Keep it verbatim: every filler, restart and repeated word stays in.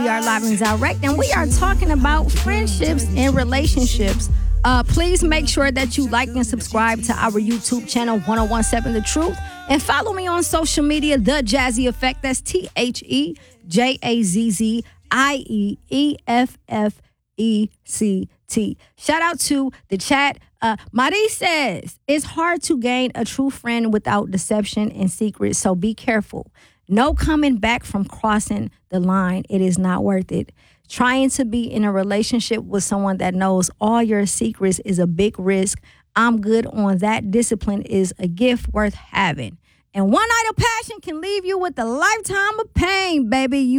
We are live and direct, and we are talking about friendships and relationships. Uh, please make sure that you like and subscribe to our YouTube channel, ten seventeen The Truth, and follow me on social media, The Jazzy Effect. That's T H E J A Z Z I E E F F E C T. Shout out to the chat. Uh, Marie says, it's hard to gain a true friend without deception and secrets, so be careful. No coming back from crossing the line. It is not worth it. Trying to be in a relationship with someone that knows all your secrets is a big risk. I'm good on that. Discipline is a gift worth having. And one night of passion can leave you with a lifetime of pain, baby. You